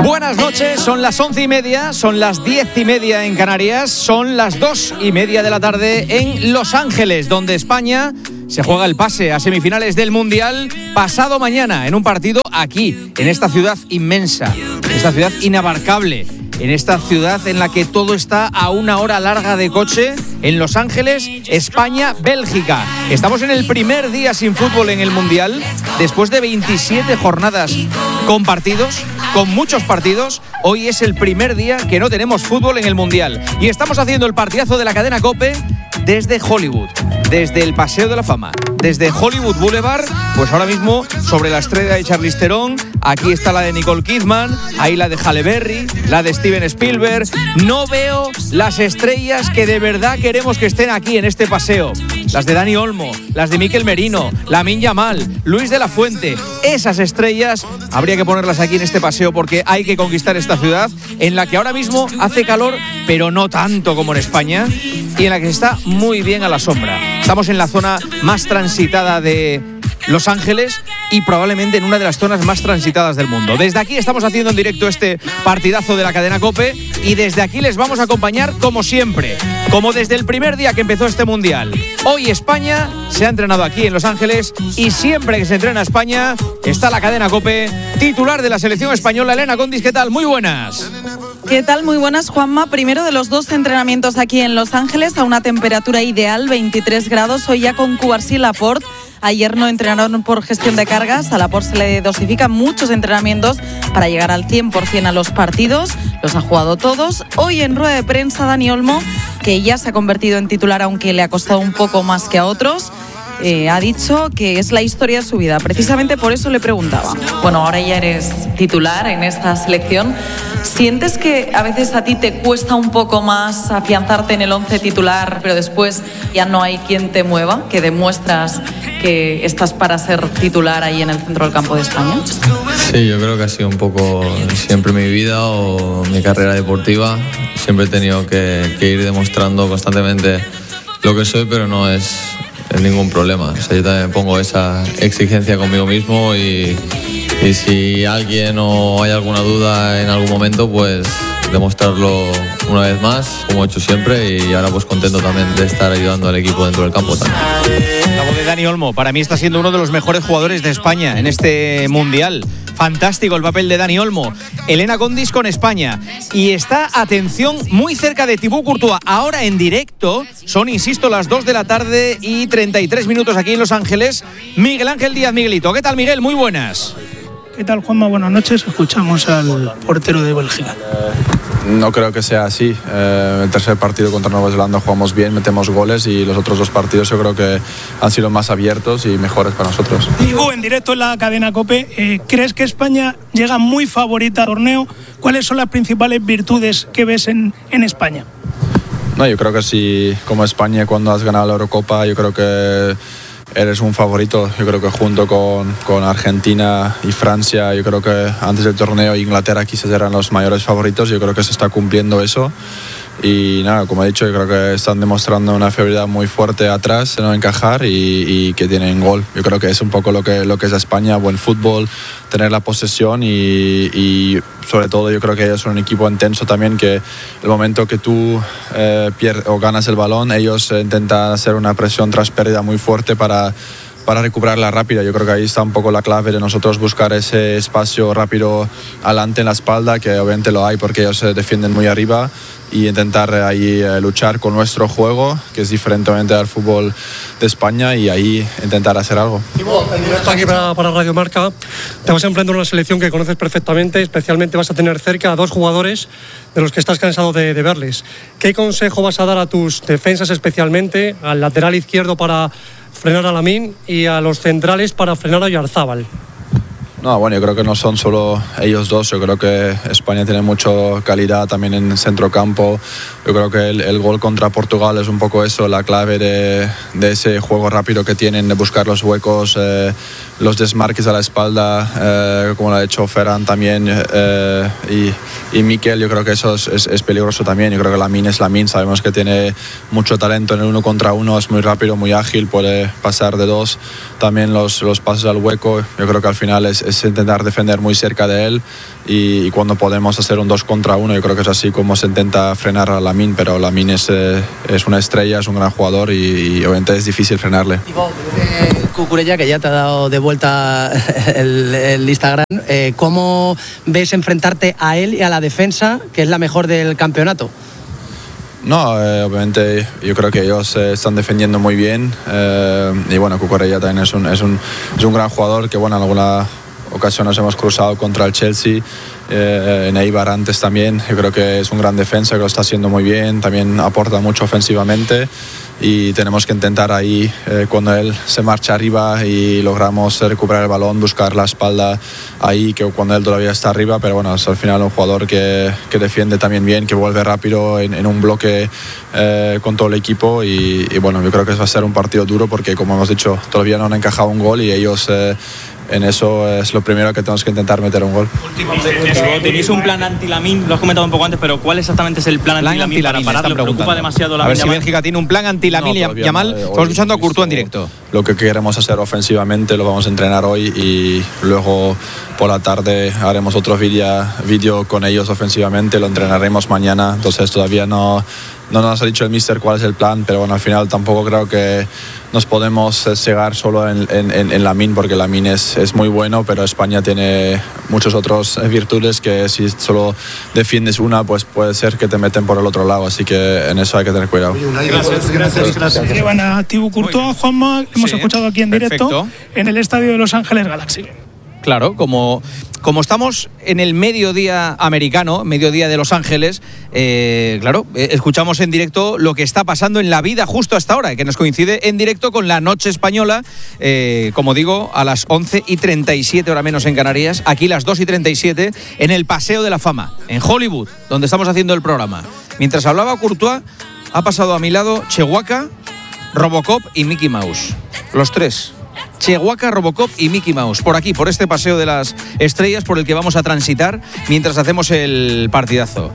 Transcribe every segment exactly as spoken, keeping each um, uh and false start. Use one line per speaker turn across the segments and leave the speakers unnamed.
Buenas noches, son las once y media, son las diez y media en Canarias, son las dos y media de la tarde en Los Ángeles, donde España se juega el pase a semifinales del Mundial pasado mañana en un partido aquí, en esta ciudad inmensa, esta ciudad inabarcable, en esta ciudad en la que todo está a una hora larga de coche, en Los Ángeles, España, Bélgica. Estamos en el primer día sin fútbol en el Mundial, después de veintisiete jornadas con partidos, con muchos partidos. Hoy es el primer día que no tenemos fútbol en el Mundial. Y estamos haciendo el partidazo de la cadena COPE desde Hollywood, desde el Paseo de la Fama, desde Hollywood Boulevard, pues ahora mismo sobre la estrella de Charlize Theron. Aquí está la de Nicole Kidman, ahí la de Halle Berry, la de Steven Spielberg. No veo las estrellas que de verdad queremos que estén aquí en este paseo. Las de Dani Olmo, las de Mikel Merino, Lamine Yamal, Luis de la Fuente. Esas estrellas habría que ponerlas aquí en este paseo porque hay que conquistar esta ciudad en la que ahora mismo hace calor, pero no tanto como en España, y en la que se está muy bien a la sombra. Estamos en la zona más transitada de Los Ángeles y probablemente en una de las zonas más transitadas del mundo. Desde aquí estamos haciendo en directo este partidazo de la cadena COPE y desde aquí les vamos a acompañar como siempre, como desde el primer día que empezó este Mundial. Hoy España se ha entrenado aquí en Los Ángeles y siempre que se entrena España está la cadena COPE, titular de la selección española. Elena Condis, ¿qué tal? Muy buenas.
¿Qué tal? Muy buenas, Juanma. Primero de los dos entrenamientos aquí en Los Ángeles a una temperatura ideal, veintitrés grados, hoy ya con Cubarsí y Laporte. Ayer no entrenaron por gestión de cargas, a Laporte se le dosifican muchos entrenamientos para llegar al cien por ciento a los partidos, los ha jugado todos. Hoy en rueda de prensa Dani Olmo, que ya se ha convertido en titular aunque le ha costado un poco más que a otros, Eh, ha dicho que es la historia de su vida. Precisamente por eso le preguntaba. Bueno, ahora ya eres titular en esta selección. ¿Sientes que a veces a ti te cuesta un poco más afianzarte en el once titular, pero después ya no hay quien te mueva, que demuestras que estás para ser titular ahí en el centro del campo de España?
Sí, yo creo que ha sido un poco siempre mi vida o mi carrera deportiva. Siempre he tenido que, que ir demostrando constantemente lo que soy, pero no es es ningún problema. O sea, yo también pongo esa exigencia conmigo mismo y, y si alguien o hay alguna duda en algún momento, pues demostrarlo una vez más, como he hecho siempre, y ahora pues contento también de estar ayudando al equipo dentro del campo también.
La voz de Dani Olmo, para mí está siendo uno de los mejores jugadores de España en este Mundial. Fantástico el papel de Dani Olmo. Elena Condis con España. Y está, atención, muy cerca de Thibaut Courtois. Ahora en directo, son, insisto, las dos de la tarde y treinta y tres minutos aquí en Los Ángeles. Miguel Ángel Díaz, Miguelito. ¿Qué tal, Miguel? Muy buenas.
¿Qué tal, Juanma? Buenas noches. Escuchamos al portero de Bélgica.
No creo que sea así. Eh, el tercer partido contra Nueva Zelanda jugamos bien, metemos goles y los otros dos partidos yo creo que han sido más abiertos y mejores para nosotros.
Digo, en directo en la cadena COPE, eh, ¿crees que España llega muy favorita al torneo? ¿Cuáles son las principales virtudes que ves en, en España?
No, yo creo que si como España cuando has ganado la Eurocopa, yo creo que eres un favorito. Yo creo que junto con, con Argentina y Francia, yo creo que antes del torneo Inglaterra quizás eran los mayores favoritos. Yo creo que se está cumpliendo eso. Y nada, como he dicho, yo creo que están demostrando una fiabilidad muy fuerte atrás, de no encajar y, y que tienen gol. Yo creo que es un poco lo que, lo que es España, buen fútbol, tener la posesión y, y sobre todo yo creo que ellos son un equipo intenso también, que el momento que tú eh, pierdes o ganas el balón, ellos eh, intentan hacer una presión tras pérdida muy fuerte para para recuperarla rápida. Yo creo que ahí está un poco la clave de nosotros buscar ese espacio rápido adelante en la espalda, que obviamente lo hay porque ellos se defienden muy arriba, y intentar ahí eh, luchar con nuestro juego, que es diferente obviamente al fútbol de España, y ahí intentar hacer algo.
Aquí para, para Radio Marca te vas a enfrentar a una selección que conoces perfectamente, especialmente vas a tener cerca a dos jugadores de los que estás cansado de, de verles. ¿Qué consejo vas a dar a tus defensas, especialmente al lateral izquierdo para frenar a Lamine y a los centrales para frenar a Oyarzabal?
No, bueno, yo creo que no son solo ellos dos. Yo creo que España tiene mucha calidad también en centrocampo. Yo creo que el, el gol contra Portugal es un poco eso, la clave de, de ese juego rápido que tienen, de buscar los huecos, eh, los desmarques a la espalda, eh, como lo ha hecho Ferran también, eh, y, y Mikel. Yo creo que eso es, es, es peligroso también. Yo creo que Lamine es Lamine. Sabemos que tiene mucho talento en el uno contra uno, es muy rápido, muy ágil, puede pasar de dos. También los, los pases al hueco. Yo creo que al final es, es es intentar defender muy cerca de él y, y cuando podemos hacer un dos contra uno, yo creo que es así como se intenta frenar a Lamine, pero Lamine es, eh, es una estrella, es un gran jugador y, y obviamente es difícil frenarle.
Eh, Cucurella, que ya te ha dado de vuelta el, el Instagram, eh, ¿cómo ves enfrentarte a él y a la defensa, que es la mejor del campeonato?
No, eh, obviamente yo creo que ellos eh, están defendiendo muy bien eh, y bueno, Cucurella también es un, es, un, es un gran jugador que bueno, en alguna ocasión nos hemos cruzado contra el Chelsea, eh, en Eibar antes también. Yo creo que es un gran defensa que lo está haciendo muy bien, también aporta mucho ofensivamente y tenemos que intentar ahí eh, cuando él se marcha arriba y logramos recuperar el balón, buscar la espalda ahí, que cuando él todavía está arriba, pero bueno, es al final un jugador que, que defiende también bien, que vuelve rápido en, en un bloque eh, con todo el equipo y, y bueno, yo creo que va a ser un partido duro porque como hemos dicho, todavía no han encajado un gol y ellos eh, en eso es lo primero que tenemos que intentar meter un gol.
Tenéis un plan anti-Lamine, lo has comentado un poco antes, pero ¿cuál exactamente es el plan, plan anti-Lamine para pararlo? ¿Preocupa demasiado la
A ver si Bélgica tiene un plan anti-Lamine no, Yamal. No, estamos escuchando a Courtois en directo.
Lo que queremos hacer ofensivamente lo vamos a entrenar hoy y luego por la tarde haremos otro vídeo con ellos ofensivamente, lo entrenaremos mañana, entonces todavía no, no nos ha dicho el míster cuál es el plan, pero bueno, al final tampoco creo que nos podemos cegar solo en, en, en Lamine, porque Lamine es, es muy bueno, pero España tiene muchas otras virtudes que si solo defiendes una, pues puede ser que te meten por el otro lado, así que en eso hay que tener cuidado.
Gracias, gracias, gracias. Llevan a Thibaut Courtois, Juanma, hemos sí, escuchado aquí en directo, perfecto, en el estadio de Los Ángeles Galaxy.
Claro, como, como estamos en el mediodía americano, mediodía de Los Ángeles, eh, claro, eh, escuchamos en directo lo que está pasando en la vida justo hasta ahora, que nos coincide en directo con la noche española, eh, como digo, a las once y treinta y siete, hora menos en Canarias, aquí las dos y treinta y siete, en el Paseo de la Fama, en Hollywood, donde estamos haciendo el programa. Mientras hablaba Courtois, ha pasado a mi lado Chewbacca, Robocop y Mickey Mouse. Los tres. Chewbacca, Robocop y Mickey Mouse, por aquí, por este Paseo de las Estrellas por el que vamos a transitar mientras hacemos el partidazo.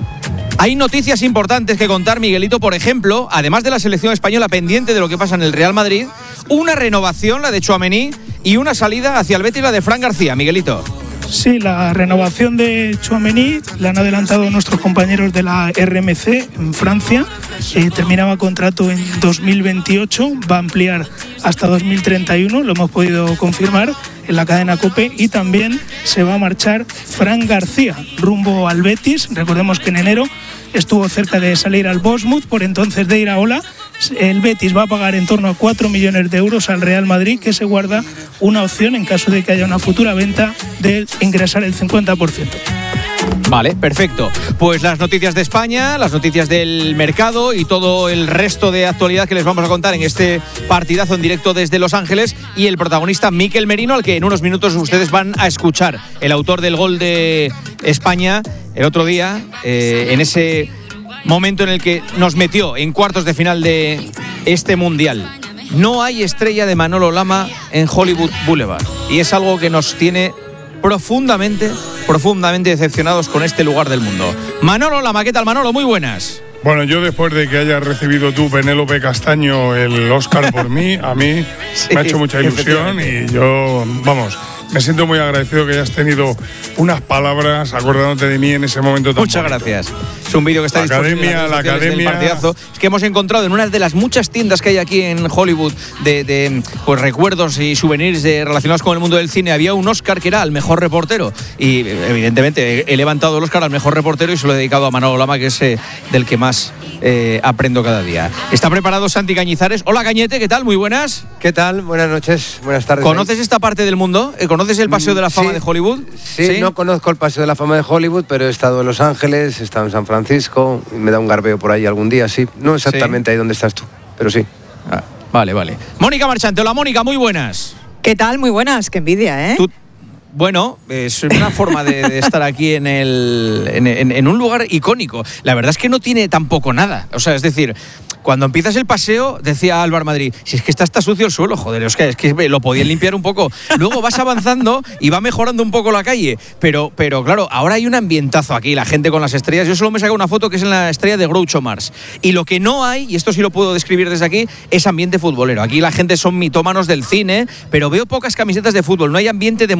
Hay noticias importantes que contar, Miguelito, por ejemplo, además de la selección española pendiente de lo que pasa en el Real Madrid, una renovación, la de Tchouaméni, y una salida hacia el Betis, la de Fran García, Miguelito.
Sí, la renovación de Tchouaméni la han adelantado nuestros compañeros de la R M C en Francia. Eh, terminaba contrato en dos mil veintiocho, va a ampliar hasta dos mil treinta y uno, lo hemos podido confirmar en la cadena COPE, y también se va a marchar Fran García rumbo al Betis. Recordemos que en enero estuvo cerca de salir al Bournemouth, por entonces de Iraola. El Betis va a pagar en torno a cuatro millones de euros al Real Madrid, que se guarda una opción en caso de que haya una futura venta de ingresar el cincuenta por ciento.
Vale, perfecto. Pues las noticias de España, las noticias del mercado y todo el resto de actualidad que les vamos a contar en este partidazo en directo desde Los Ángeles, y el protagonista Mikel Merino, al que en unos minutos ustedes van a escuchar, el autor del gol de España el otro día, eh, en ese momento en el que nos metió en cuartos de final de este Mundial. No hay estrella de Manolo Lama en Hollywood Boulevard, y es algo que nos tiene profundamente, profundamente decepcionados con este lugar del mundo. Manolo Lama, ¿qué tal, Manolo? Muy buenas.
Bueno, yo después de que hayas recibido tú, Penélope Castaño, el Oscar por mí, a mí sí, me ha hecho mucha ilusión y yo, vamos, me siento muy agradecido que hayas tenido unas palabras acordándote de mí en ese momento tan
Muchas
bonito.
Gracias. Es un vídeo que está
la
disponible
academia,
en
la academia.
Partidazo. Es que hemos encontrado en una de las muchas tiendas que hay aquí en Hollywood de, de pues, recuerdos y souvenirs de, relacionados con el mundo del cine. Había un Oscar que era al mejor reportero, y evidentemente he levantado el Oscar al mejor reportero y se lo he dedicado a Manolo Lama, que es eh, del que más eh, aprendo cada día. Está preparado Santi Cañizares. Hola, Cañete, ¿qué tal? Muy buenas.
¿Qué tal? Buenas noches, buenas tardes.
¿Conoces esta parte del mundo? ¿Conoces el Paseo de la Fama
sí,
de Hollywood?
Sí, sí, no conozco el Paseo de la Fama de Hollywood, pero he estado en Los Ángeles, he estado en San Francisco, me da un garbeo por ahí algún día, sí. No exactamente sí. Ahí donde estás tú, pero sí.
Ah, vale, vale. Mónica Marchante, hola Mónica, muy buenas.
¿Qué tal? Muy buenas, qué envidia, ¿eh?
¿Tú? Bueno, es una forma de, de estar aquí en, el, en, en, en un lugar icónico. La verdad es que no tiene tampoco nada. O sea, es decir, cuando empiezas el paseo, decía Álvaro Madrid, si es que está, está sucio el suelo, joder, es que, es que lo podían limpiar un poco. Luego vas avanzando y va mejorando un poco la calle. Pero, pero claro, ahora hay un ambientazo aquí, la gente con las estrellas. Yo solo me saco una foto que es en la estrella de Groucho Marx. Y lo que no hay, y esto sí lo puedo describir desde aquí, es ambiente futbolero. Aquí la gente son mitómanos del cine, pero veo pocas camisetas de fútbol, no hay ambiente de mundial.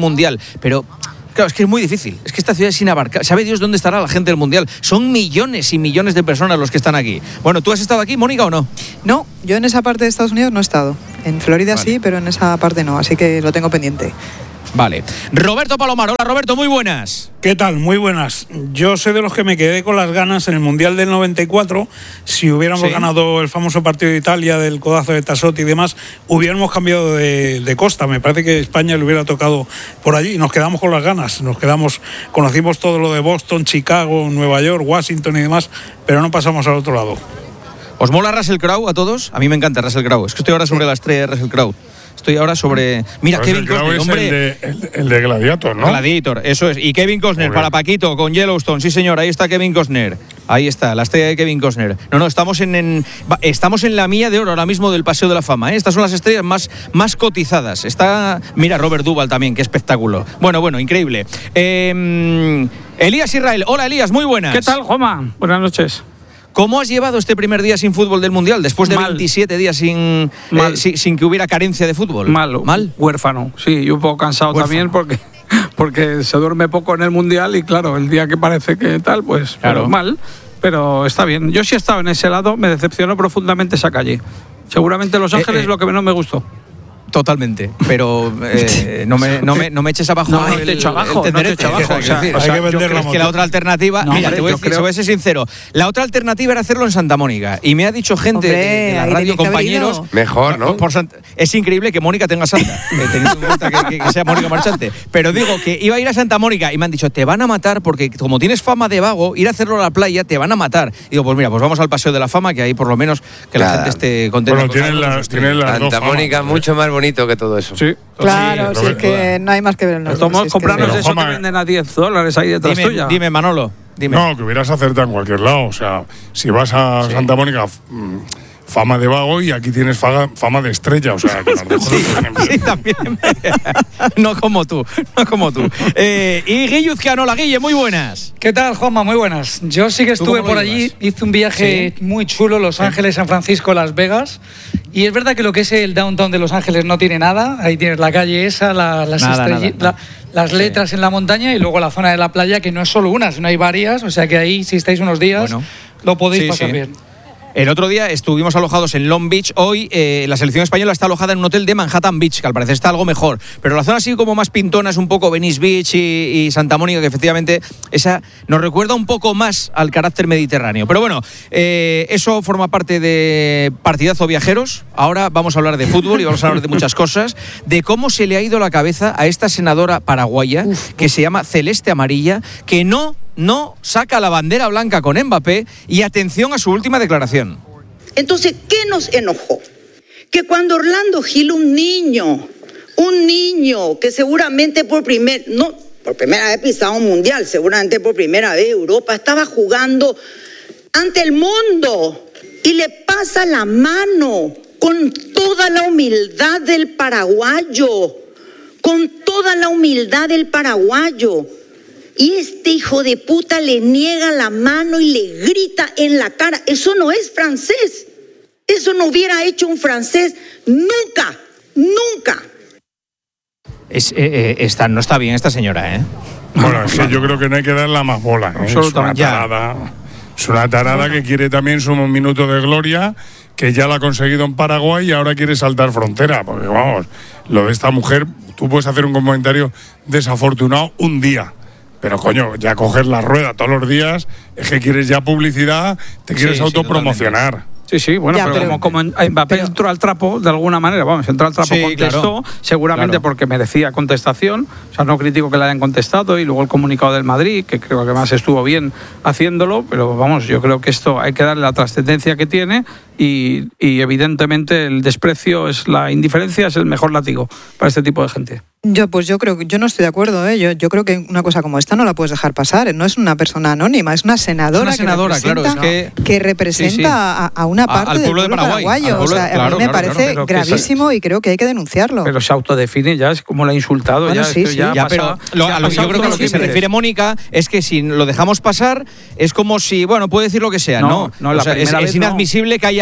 pero... Claro, es que es muy difícil. Es que esta ciudad es inabarcable. ¿Sabe Dios dónde estará la gente del Mundial? Son millones y millones de personas los que están aquí. Bueno, ¿tú has estado aquí, Mónica, o no?
No, yo en esa parte de Estados Unidos no he estado. En Florida vale. sí, pero en esa parte no, así que lo tengo pendiente.
Vale. Roberto Palomar. Hola, Roberto, muy buenas.
¿Qué tal? Muy buenas. Yo soy de los que me quedé con las ganas en el Mundial del noventa y cuatro. Si hubiéramos sí. ganado el famoso partido de Italia, del codazo de Tassotti y demás, hubiéramos cambiado de, de costa. Me parece que España le hubiera tocado por allí y nos quedamos con las ganas. Nos quedamos, conocimos todo lo de Boston, Chicago, Nueva York, Washington y demás, pero no pasamos al otro lado.
¿Os mola Russell Crowe a todos? A mí me encanta Russell Crowe. Es que estoy ahora sobre la estrella de Russell Crowe. Estoy ahora sobre... Mira,
pues
Kevin Costner,
es
hombre...
El de, el, el de Gladiator, ¿no?
Gladiator, eso es. Y Kevin Costner, para Paquito, con Yellowstone. Sí, señor, ahí está Kevin Costner. Ahí está, la estrella de Kevin Costner. No, no, estamos en, en, estamos en la milla de oro ahora mismo del Paseo de la Fama, ¿eh? Estas son las estrellas más, más cotizadas. Está... Mira, Robert Duvall también, qué espectáculo. Bueno, bueno, increíble. Eh, Elías Israel. Hola, Elías, muy buenas.
¿Qué tal, Juanma? Buenas noches.
¿Cómo has llevado este primer día sin fútbol del Mundial, después de Mal. veintisiete días sin, eh, sin, sin que hubiera carencia de fútbol?
Mal.
Mal.
Huérfano, sí, y un poco cansado Huérfano. también porque, porque se duerme poco en el Mundial y claro, el día que parece que tal, pues claro. pero mal, pero está bien. Yo sí he estado en ese lado, me decepcionó profundamente esa calle. Seguramente Los Ángeles eh, eh. lo que menos me gustó.
Totalmente, pero eh, no, me, no, me, no me eches abajo
no,
el,
no te echo abajo,
el
no te echo abajo. O sea,
decir,
o sea,
hay que vender la moto. Que la otra alternativa, no, mira, hombre, te voy a decir, creo... voy a ser sincero, la otra alternativa era hacerlo en Santa Mónica y me ha dicho gente hombre, de, de la radio, compañeros,
mejor, ¿no?
Por, por, es increíble que Mónica tenga Santa, eh, teniendo en cuenta que, que, que sea Mónica Marchante, pero digo que iba a ir a Santa Mónica y me han dicho, te van a matar porque como tienes fama de vago, ir a hacerlo a la playa te van a matar. Y digo, pues mira, pues vamos al Paseo de la Fama, que ahí por lo menos que Nada. la gente esté contenta.
Bueno, tienen las, tienen las
Santa
dos
Mónica
famas,
mucho más bonito que todo eso.
Sí.
Claro, sí, si es que no hay más que ver en los
Estamos si comprando es eso que venden a diez dólares ahí detrás
dime,
tuya.
Dime, Manolo. Dime.
No, que hubieras acertado en cualquier lado. O sea, si vas a sí. Santa Mónica, fama de vago y aquí tienes fama, fama de estrella. O sea, que a lo mejor
sí,
no
sí, también. No como tú, no como tú. Eh, y Guille Uzquiano, hola Guille, muy buenas.
¿Qué tal, Juanma? Muy buenas. Yo sí que estuve por allí, hice un viaje ¿Sí? muy chulo, Los Ángeles, San Francisco, Las Vegas. Y es verdad que lo que es el downtown de Los Ángeles no tiene nada. Ahí tienes la calle esa, la, las, nada, nada, la, las letras sí. en la montaña y luego la zona de la playa, que no es solo una, sino hay varias. O sea que ahí, si estáis unos días, bueno, lo podéis sí, pasar sí. bien.
El otro día estuvimos alojados en Long Beach. Hoy eh, la selección española está alojada en un hotel de Manhattan Beach, que al parecer está algo mejor. Pero la zona así como más pintona es un poco Venice Beach y, y Santa Mónica, que efectivamente esa nos recuerda un poco más al carácter mediterráneo. Pero bueno, eh, eso forma parte de Partidazo Viajeros. Ahora vamos a hablar de fútbol y vamos a hablar de muchas cosas. De cómo se le ha ido la cabeza a esta senadora paraguaya, uf, que uf. se llama Celeste Amarilla, que no... no saca la bandera blanca con Mbappé y atención a su última declaración.
Entonces, ¿qué nos enojó? Que cuando Orlando Gil, un niño, un niño que seguramente por primer, no, por primera vez pisaba un mundial, seguramente por primera vez Europa, estaba jugando ante el mundo y le pasa la mano con toda la humildad del paraguayo, con toda la humildad del paraguayo. Y este hijo de puta le niega la mano y le grita en la cara. Eso no es francés. Eso no hubiera hecho un francés nunca, nunca.
Es, eh, esta, no está bien esta señora, ¿eh?
Bueno, es que yo creo que no hay que darle más bola, ¿eh? Es una tarada. Es una tarada que quiere también su minuto de gloria, que ya la ha conseguido en Paraguay y ahora quiere saltar frontera. Porque vamos, lo de esta mujer, tú puedes hacer un comentario desafortunado un día. Pero coño, ya coger la rueda todos los días, es que quieres ya publicidad, te quieres sí, autopromocionar.
Sí, sí, sí, bueno, ya, pero, pero como, como Mbappé pero, entró al trapo, de alguna manera, vamos, entró al trapo, sí, contestó, claro, seguramente claro. porque merecía contestación, o sea, no critico que le hayan contestado, y luego el comunicado del Madrid, que creo que más estuvo bien haciéndolo, pero vamos, yo creo que esto hay que darle la trascendencia que tiene, y, y evidentemente el desprecio, es la indiferencia es el mejor látigo para este tipo de gente.
Yo pues yo creo que yo no estoy de acuerdo, ¿eh? yo, yo creo que una cosa como esta no la puedes dejar pasar, no es una persona anónima, es una senadora,
una senadora
que representa,
claro, es que,
que representa sí, sí. A, a una parte a, al pueblo del pueblo de Paraguay, paraguayo, pueblo, o sea, claro, a mí me claro, parece claro, gravísimo y creo que hay que denunciarlo.
Pero se autodefine ya, es como la ha insultado,
bueno,
ya,
sí, sí.
ya, ya pero lo, a lo que yo creo que a lo que se refiere Mónica es que si lo dejamos pasar es como si, bueno, puede decir lo que sea, no,
no, no
o sea, es, es inadmisible
no.
que haya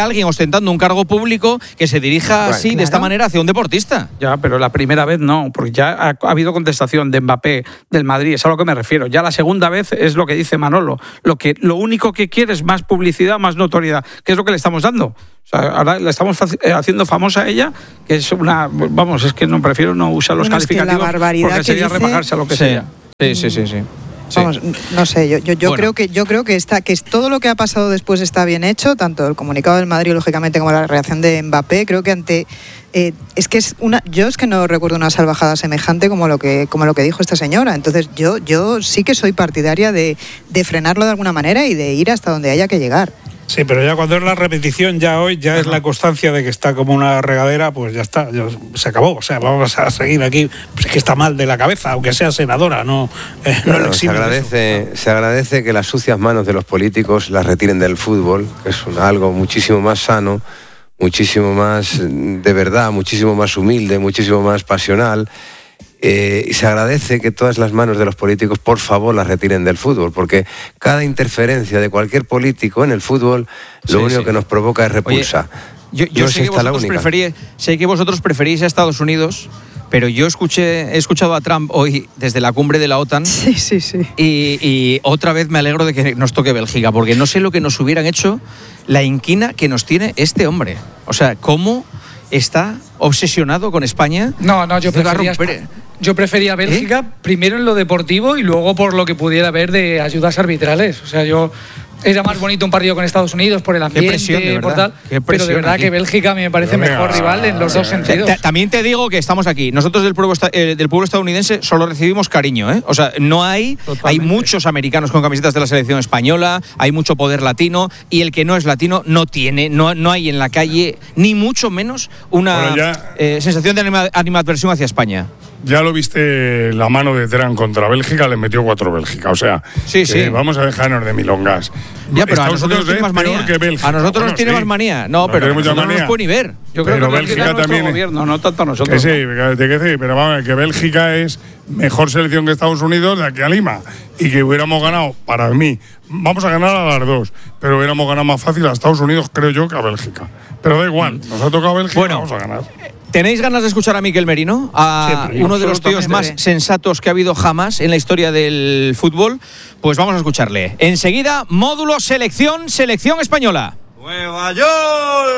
alguien ostentando un cargo público que se dirija
bueno,
así,
claro.
de esta manera, hacia un deportista.
Ya, pero la primera vez no, porque ya ha, ha habido contestación de Mbappé, del Madrid, es a lo que me refiero. Ya la segunda vez es lo que dice Manolo. Lo, que, lo único que quiere es más publicidad, más notoriedad, que es lo que le estamos dando. O sea, ahora le estamos haciendo famosa a ella, que es una... Vamos, es que no prefiero no usar los
bueno,
calificativos,
es que
porque sería
dice...
rebajarse a lo que
sí.
sea.
Sí, sí, sí, sí. Sí.
Vamos, no sé, yo, yo, yo
bueno.
creo que yo creo que está que es todo lo que ha pasado después está bien hecho, tanto el comunicado del Madrid lógicamente como la reacción de Mbappé. Creo que ante eh, es que es una yo es que no recuerdo una salvajada semejante como lo que como lo que dijo esta señora. Entonces yo yo sí que soy partidaria de, de frenarlo de alguna manera y de ir hasta donde haya que llegar.
Sí, pero ya cuando es la repetición, ya hoy, ya es la constancia de que está como una regadera, pues ya está, ya se acabó. O sea, vamos a seguir aquí. Pues es que está mal de la cabeza, aunque sea senadora, no, eh, no
Claro, se, agradece, se agradece que las sucias manos de los políticos las retiren del fútbol, que es un, algo muchísimo más sano, muchísimo más de verdad, muchísimo más humilde, muchísimo más pasional. Eh, y se agradece que todas las manos de los políticos, por favor, las retiren del fútbol, porque cada interferencia de cualquier político en el fútbol, lo sí, único sí. que nos provoca es repulsa.
Oye, yo, yo
no
sé, que vosotros preferís, sé que vosotros preferís a Estados Unidos, pero yo escuché, he escuchado a Trump hoy desde la cumbre de la OTAN.
Sí, sí, sí.
Y, y otra vez me alegro de que nos toque Bélgica, porque no sé lo que nos hubieran hecho la inquina que nos tiene este hombre. O sea, ¿cómo está obsesionado con España?
No, no, yo prefería... Yo prefería Bélgica, ¿Eh? primero en lo deportivo y luego por lo que pudiera haber de ayudas arbitrales. O sea, yo era más bonito un partido con Estados Unidos por el ambiente,
presión, de
por tal, pero de verdad aquí. que Bélgica a mí me parece pero mejor rival en los dos sentidos.
También te digo que estamos aquí. Nosotros del pueblo, eh, del pueblo estadounidense solo recibimos cariño, ¿eh? O sea, no hay, Totalmente. hay muchos americanos con camisetas de la selección española, hay mucho poder latino y el que no es latino no tiene, no, no hay en la calle ni mucho menos una bueno, ya... eh, sensación de anima, animadversión hacia España.
Ya lo viste, la mano de Trump contra Bélgica, le metió cuatro Bélgica. O sea,
sí, sí.
vamos a dejarnos de milongas.
Ya, pero Estados a nosotros nos tiene más manía.
Que Bélgica.
A nosotros
bueno,
nos tiene
sí.
más manía. No, no pero a nosotros no nos puede ni ver.
Yo creo
pero
que
Bélgica también.
Gobierno, no tanto a nosotros.
Que sí, que, que sí, pero vamos, que Bélgica es mejor selección que Estados Unidos de aquí a Lima. Y que hubiéramos ganado, para mí, vamos a ganar a las dos, pero hubiéramos ganado más fácil a Estados Unidos, creo yo, que a Bélgica. Pero da igual, nos ha tocado Bélgica, bueno, vamos a ganar.
¿Tenéis ganas de escuchar a Miquel Merino? A Siempre, uno de los tíos más sensatos que ha habido jamás en la historia del fútbol. Pues vamos a escucharle. Enseguida, módulo selección, selección española.
Nueva York.